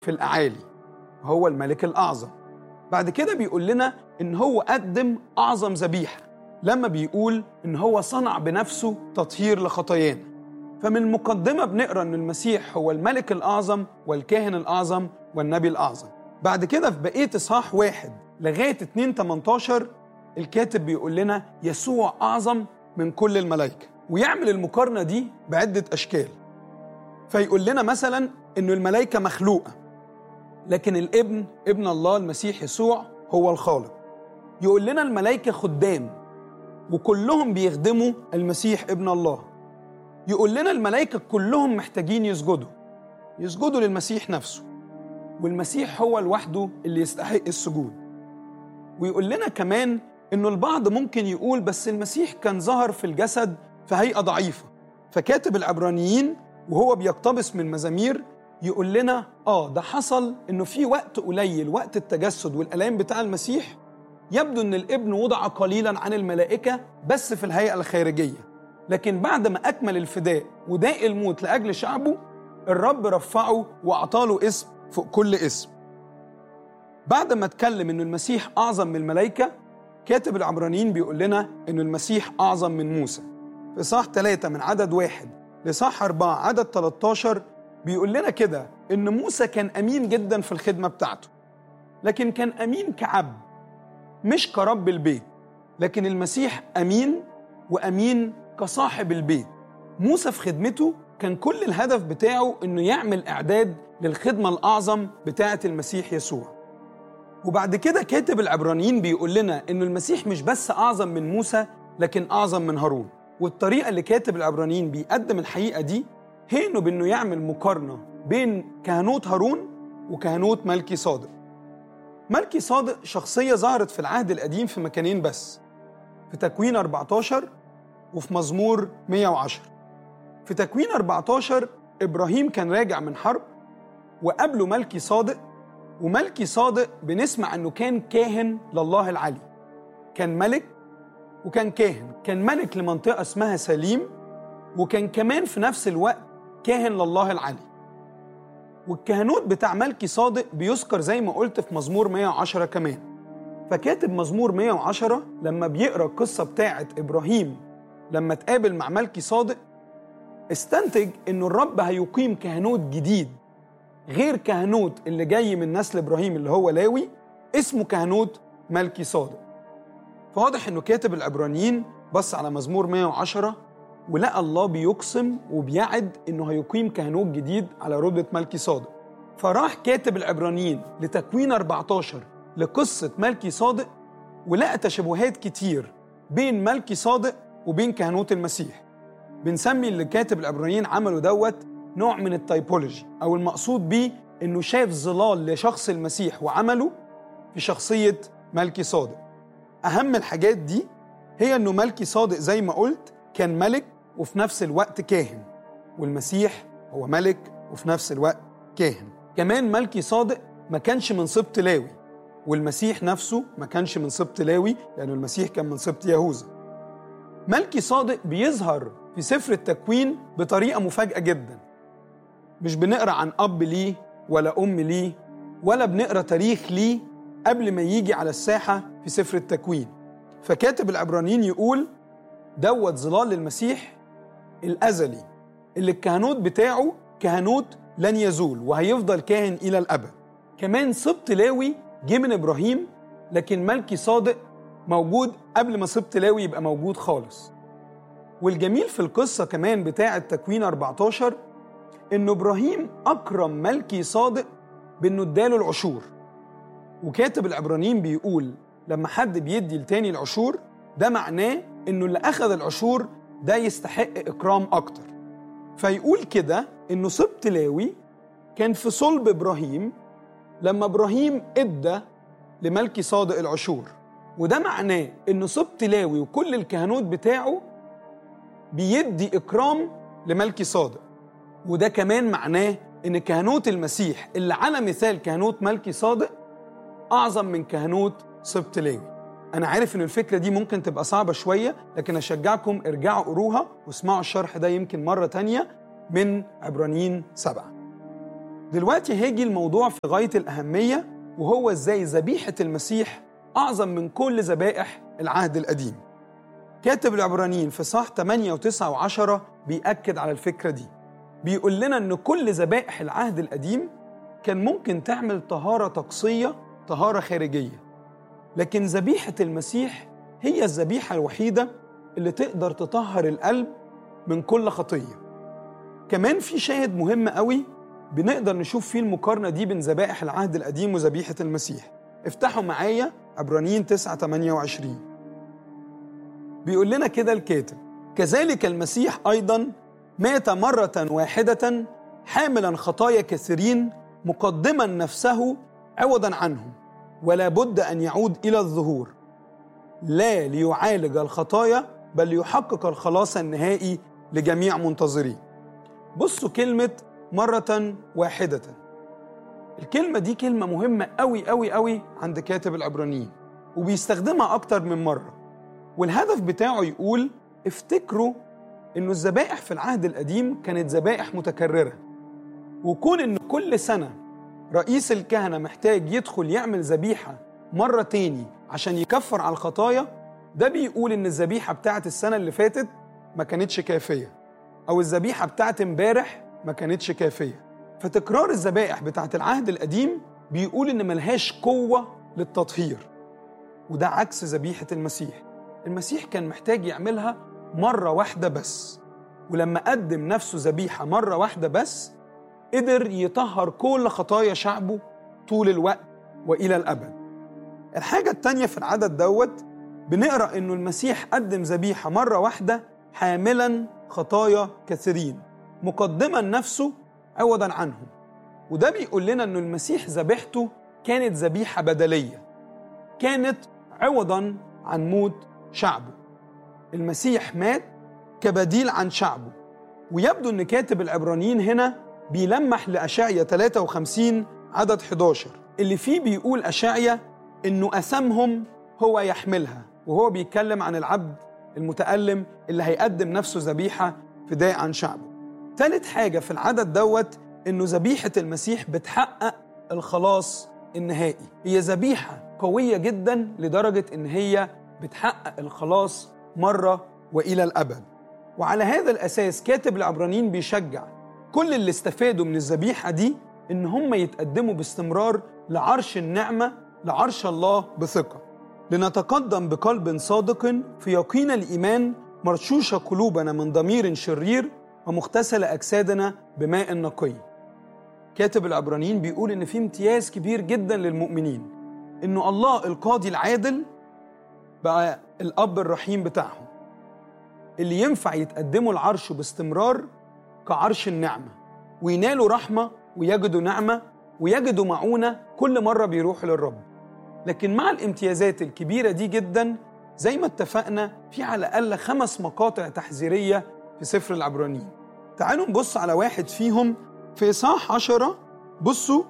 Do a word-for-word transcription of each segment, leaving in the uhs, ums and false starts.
في الأعالي، هو الملك الأعظم. بعد كده بيقول لنا إن هو قدم أعظم ذبيحة لما بيقول إن هو صنع بنفسه تطهير لخطايانا. فمن المقدمة بنقرأ إن المسيح هو الملك الأعظم والكاهن الأعظم والنبي الأعظم. بعد كده في بقية إصحاح واحد لغاية اتنين تمنتاشر الكاتب بيقول لنا يسوع أعظم من كل الملائكة، ويعمل المقارنة دي بعدة أشكال. فيقول لنا مثلا إنه الملائكة مخلوقة، لكن الابن ابن الله المسيح يسوع هو الخالق. يقول لنا الملائكة خدام وكلهم بيخدموا المسيح ابن الله. يقول لنا الملائكة كلهم محتاجين يسجدوا يسجدوا للمسيح نفسه، والمسيح هو لوحده اللي يستحق السجود. ويقول لنا كمان إنه البعض ممكن يقول بس المسيح كان ظهر في الجسد في هيئة ضعيفة. فكاتب العبرانيين وهو بيقتبس من مزامير يقول لنا آه ده حصل إنه في وقت قليل، وقت التجسد والآلام بتاع المسيح، يبدو إن الابن وضع قليلا عن الملائكة بس في الهيئة الخارجية، لكن بعد ما أكمل الفداء وداء الموت لأجل شعبه، الرب رفعه وأعطاله اسم فوق كل اسم. بعد ما اتكلم إنه المسيح أعظم من الملائكة، كاتب العبرانيين بيقول لنا إنه المسيح أعظم من موسى. في صح ثلاثة من عدد واحد لصح أربعة عدد تلتاشر بيقول لنا كده إن موسى كان أمين جدا في الخدمة بتاعته، لكن كان أمين كعبد مش كرب البيت. لكن المسيح أمين وأمين كصاحب البيت. موسى في خدمته كان كل الهدف بتاعه إنه يعمل إعداد للخدمة الأعظم بتاعة المسيح يسوع. وبعد كده كاتب العبرانيين بيقول لنا إنه المسيح مش بس أعظم من موسى، لكن أعظم من هارون. والطريقة اللي كاتب العبرانيين بيقدم الحقيقة دي هي إنه بإنه يعمل مقارنة بين كهنوت هارون وكهنوت ملكي صادق. ملكي صادق شخصية ظهرت في العهد القديم في مكانين بس، في تكوين أربعتاشر وفي مزمور مية وعشرة. في تكوين أربعتاشر إبراهيم كان راجع من حرب وقابله ملكي صادق، وملكي صادق بنسمع أنه كان كاهن لله العلي، كان ملك وكان كاهن. كان ملك لمنطقة اسمها سليم، وكان كمان في نفس الوقت كاهن لله العلي. والكهنوت بتاع ملكي صادق بيذكر زي ما قلت في مزمور مية وعشرة كمان. فكاتب مزمور مية وعشرة لما بيقرأ القصة بتاعة إبراهيم لما تقابل مع ملكي صادق، استنتج إنه الرب هيقيم كهنوت جديد غير كهنوت اللي جاي من نسل إبراهيم اللي هو لاوي، اسمه كهنوت ملكي صادق. فواضح إنه كاتب العبرانيين بص على مزمور مية وعشرة ولقى الله بيقسم وبيعد إنه هيقيم كهنوت جديد على رتبة ملكي صادق. فراح كاتب العبرانيين لتكوين أربعتاشر لقصة ملكي صادق، ولقى تشابهات كتير بين ملكي صادق وبين كهنوت المسيح. بنسمي اللي كاتب العبرانيين عمله دوت نوع من التايبولوجي، أو المقصود بيه إنه شاف ظلال لشخص المسيح وعمله في شخصية ملكي صادق. أهم الحاجات دي هي إنه ملكي صادق زي ما قلت كان ملك وفي نفس الوقت كاهن، والمسيح هو ملك وفي نفس الوقت كاهن. كمان ملكي صادق ما كانش من سبط لاوي، والمسيح نفسه ما كانش من سبط لاوي لأنه المسيح كان من سبط يهوذا. ملكي صادق بيظهر في سفر التكوين بطريقة مفاجئة جدا. مش بنقرأ عن أب ليه ولا أم ليه ولا بنقرأ تاريخ ليه قبل ما يجي على الساحة في سفر التكوين. فكاتب العبرانيين يقول دوت ظلال للمسيح الأزلي اللي الكهنوت بتاعه كهنوت لن يزول وهيفضل كاهن إلى الأبد. كمان سبط لاوي جه من إبراهيم، لكن ملكي صادق موجود قبل ما سبط لاوي يبقى موجود خالص. والجميل في القصة كمان بتاعة تكوين أربعتاشر إنه إبراهيم أكرم ملكي صادق بإنه اداله العشور. وكاتب العبرانيين بيقول لما حد بيدي لتاني العشور ده معناه إنه اللي أخذ العشور ده يستحق إكرام أكتر. فيقول كده إنه سبط لاوي كان في صلب إبراهيم لما إبراهيم إدى لملكي صادق العشور، وده معناه إنه سبط لاوي وكل الكهنوت بتاعه بيدي إكرام لملكي صادق. وده كمان معناه إن كهنوت المسيح اللي على مثال كهنوت ملكي صادق أعظم من كهنوت سبط لاوي. أنا عارف إن الفكرة دي ممكن تبقى صعبة شوية، لكن أشجعكم ارجعوا قروها واسمعوا الشرح ده يمكن مرة تانية من عبرانيين سبعة. دلوقتي هيجي الموضوع في غاية الأهمية، وهو إزاي ذبيحة المسيح أعظم من كل ذبائح العهد القديم. كاتب العبرانيين في صح ثمانية وتسعة وعشرة بيأكد على الفكرة دي، بيقول لنا إن كل ذبائح العهد القديم كان ممكن تعمل طهارة طقسية، طهارة خارجية، لكن ذبيحة المسيح هي الذبيحة الوحيدة اللي تقدر تطهر القلب من كل خطية. كمان في شاهد مهم قوي بنقدر نشوف فيه المقارنة دي بين ذبائح العهد القديم وذبيحة المسيح. افتحوا معايا عبرانيين تسعة ثمانية وعشرين. بيقول لنا كده الكاتب: كذلك المسيح أيضا مات مرة واحدة حاملا خطايا كثيرين، مقدما نفسه عوضا عنهم، ولا بد أن يعود إلى الظهور، لا ليعالج الخطايا بل ليحقق الخلاص النهائي لجميع منتظرين. بصوا كلمة مرة واحدة، الكلمة دي كلمة مهمة قوي قوي قوي عند كاتب العبرانيين، وبيستخدمها أكتر من مرة، والهدف بتاعه يقول افتكروا إنه الذبائح في العهد القديم كانت ذبائح متكررة، وكون إن كل سنة رئيس الكهنة محتاج يدخل يعمل ذبيحة مرة تاني عشان يكفر على الخطايا، ده بيقول إن الذبيحة بتاعت السنة اللي فاتت ما كانتش كافية، أو الذبيحة بتاعت امبارح ما كانتش كافية. فتكرار الذبائح بتاعت العهد القديم بيقول إن ملهاش قوة للتطهير، وده عكس ذبيحة المسيح. المسيح كان محتاج يعملها مرة واحدة بس، ولما قدم نفسه ذبيحة مرة واحدة بس قدر يطهر كل خطايا شعبه طول الوقت وإلى الأبد. الحاجة التانية في العدد دوت بنقرأ إنه المسيح قدم ذبيحة مرة واحدة حاملا خطايا كثيرين، مقدما نفسه عوضا عنهم، وده بيقول لنا إنه المسيح ذبيحته كانت ذبيحة بدلية، كانت عوضا عن موت شعبه. المسيح مات كبديل عن شعبه. ويبدو إن كاتب العبرانيين هنا بيلمح لأشعيا ثلاثة وخمسين عدد إحدى عشر، اللي فيه بيقول أشعيا إنه أثامهم هو يحملها، وهو بيتكلم عن العبد المتألم اللي هيقدم نفسه ذبيحة فداء عن شعبه. ثالث حاجة في العدد دوت إنه ذبيحة المسيح بتحقق الخلاص النهائي، هي ذبيحة قوية جدا لدرجة إن هي بتحقق الخلاص مرة وإلى الأبد. وعلى هذا الأساس كاتب العبرانيين بيشجع كل اللي استفادوا من الذبيحة دي إن هم يتقدموا باستمرار لعرش النعمة، لعرش الله بثقة، لنتقدم بقلب صادق في يقين الإيمان، مرشوشة قلوبنا من ضمير شرير، ومغتسل أجسادنا بماء نقي. كاتب العبرانيين بيقول إن في امتياز كبير جدا للمؤمنين، إنه الله القاضي العادل بقى الأب الرحيم بتاعهم، اللي ينفع يتقدموا العرش باستمرار كعرش النعمة، وينالوا رحمة ويجدوا نعمة ويجدوا معونة كل مرة بيروحوا للرب. لكن مع الامتيازات الكبيرة دي جدا، زي ما اتفقنا في على الأقل خمس مقاطع تحذيرية في سفر العبرانيين. تعالوا نبص على واحد فيهم في إصحاح عشرة. بصوا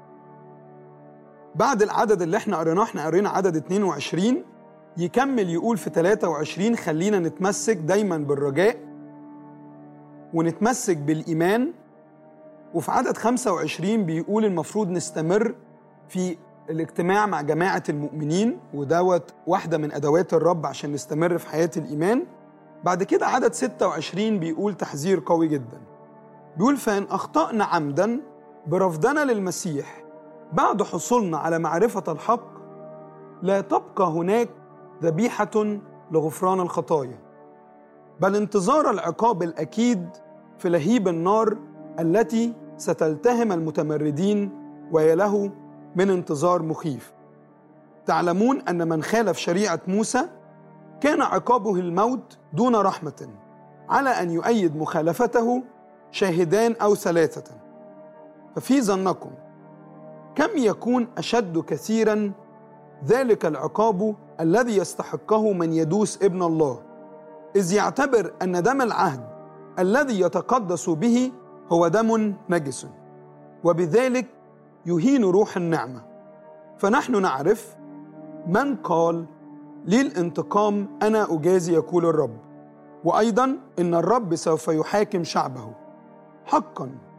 بعد العدد اللي احنا قريناه، احنا قرينا عدد اثنين وعشرين، يكمل يقول في ثلاثة وعشرين خلينا نتمسك دايما بالرجاء ونتمسك بالإيمان. وفي عدد خمسة وعشرين بيقول المفروض نستمر في الاجتماع مع جماعة المؤمنين، ودوت واحدة من أدوات الرب عشان نستمر في حياة الإيمان. بعد كده عدد ستة وعشرين بيقول تحذير قوي جدا، بيقول فإن أخطأنا عمدا برفضنا للمسيح بعد حصولنا على معرفة الحق، لا تبقى هناك ذبيحة لغفران الخطايا، بل انتظار العقاب الأكيد في لهيب النار التي ستلتهم المتمردين، وهي له من انتظار مخيف. تعلمون أن من خالف شريعة موسى كان عقابه الموت دون رحمة، على أن يؤيد مخالفته شاهدان أو ثلاثة. ففي ظنكم كم يكون أشد كثيرا ذلك العقاب الذي يستحقه من يدوس ابن الله، إذ يعتبر أن دم العهد الذي يتقدس به هو دم نجس، وبذلك يهين روح النعمة. فنحن نعرف من قال لي الانتقام أنا أجازي يقول الرب، وأيضا إن الرب سوف يحاكم شعبه. حقا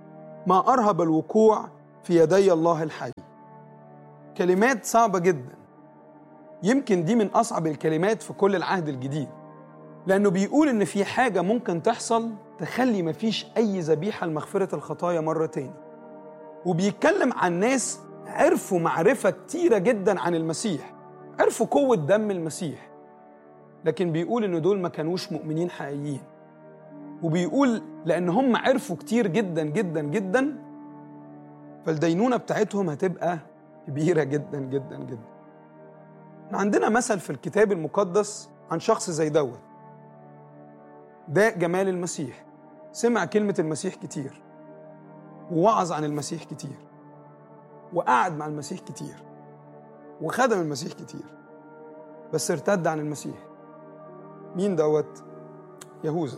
ما أرهب الوقوع في يدي الله الحي. كلمات صعبة جدا، يمكن دي من أصعب الكلمات في كل العهد الجديد، لأنه بيقول إن في حاجة ممكن تحصل تخلي مفيش أي ذبيحة لمغفرة الخطايا مرة تاني. وبيتكلم عن ناس عرفوا معرفة كتيرة جدا عن المسيح، عرفوا قوة دم المسيح، لكن بيقول إن دول ما كانوش مؤمنين حقيقيين. وبيقول لأن هم عرفوا كتير جدا جدا جدا، فالدينونة بتاعتهم هتبقى كبيرة جدا جدا جدا. عندنا مثل في الكتاب المقدس عن شخص زي دوت. ده جمال المسيح، سمع كلمة المسيح كتير، ووعظ عن المسيح كتير، وقعد مع المسيح كتير، وخدم المسيح كتير، بس ارتد عن المسيح. مين دوت؟ يهوذا.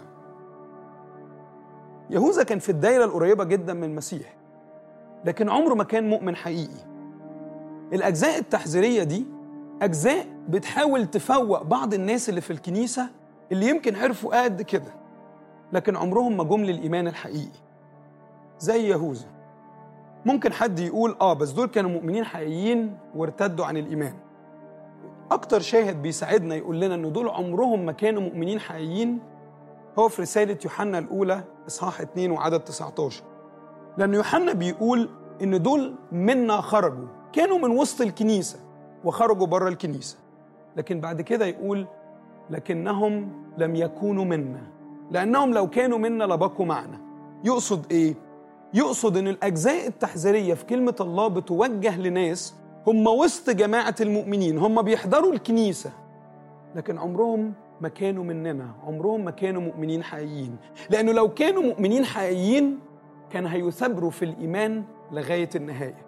يهوذا كان في الدايرة القريبة جدا من المسيح، لكن عمره ما كان مؤمن حقيقي. الأجزاء التحذيرية دي أجزاء بتحاول تفوق بعض الناس اللي في الكنيسة اللي يمكن عرفوا قد كده، لكن عمرهم ما جم للإيمان الحقيقي. زي يهوذا. ممكن حد يقول آه بس دول كانوا مؤمنين حقيقيين وارتدوا عن الإيمان. أكتر شاهد بيساعدنا يقول لنا إن دول عمرهم ما كانوا مؤمنين حقيقيين هو في رسالة يوحنا الأولى إصحاح اتنين وعدد تسعة عشر، لأن يوحنا بيقول إن دول منا خرجوا، كانوا من وسط الكنيسة وخرجوا بره الكنيسة، لكن بعد كده يقول لكنهم لم يكونوا منا، لأنهم لو كانوا منا لبقوا معنا. يقصد إيه؟ يقصد إن الأجزاء التحذيرية في كلمة الله بتوجه لناس هم وسط جماعة المؤمنين، هم بيحضروا الكنيسة، لكن عمرهم ما كانوا مننا، عمرهم ما كانوا مؤمنين حقيقيين. لأنه لو كانوا مؤمنين حقيقيين كان هيثابروا في الإيمان لغاية النهاية.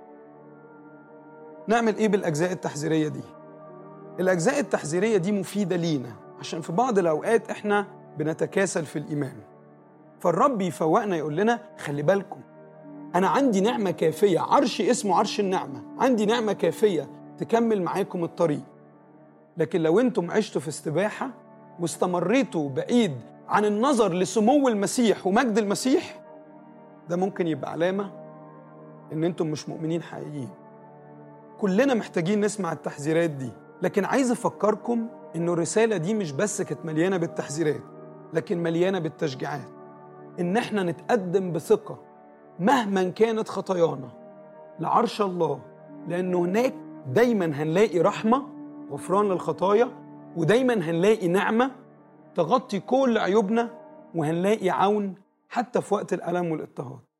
نعمل إيه بالأجزاء التحذيرية دي؟ الأجزاء التحذيرية دي مفيدة لينا، عشان في بعض الأوقات إحنا بنتكاسل في الإيمان. فالرب يفوقنا يقول لنا خلي بالكم، أنا عندي نعمة كافية، عرش اسمه عرش النعمة، عندي نعمة كافية تكمل معاكم الطريق. لكن لو أنتم عشتوا في استباحة واستمريتوا بعيد عن النظر لسمو المسيح ومجد المسيح، ده ممكن يبقى علامة إن أنتم مش مؤمنين حقيقيين. كلنا محتاجين نسمع التحذيرات دي، لكن عايز أفكركم إنه الرسالة دي مش بس كانت مليانة بالتحذيرات، لكن مليانة بالتشجيعات، إن احنا نتقدم بثقة مهما كانت خطايانا لعرش الله، لأنه هناك دايما هنلاقي رحمة غفران للخطايا، ودايما هنلاقي نعمة تغطي كل عيوبنا، وهنلاقي عون حتى في وقت الألم والاضطهاد.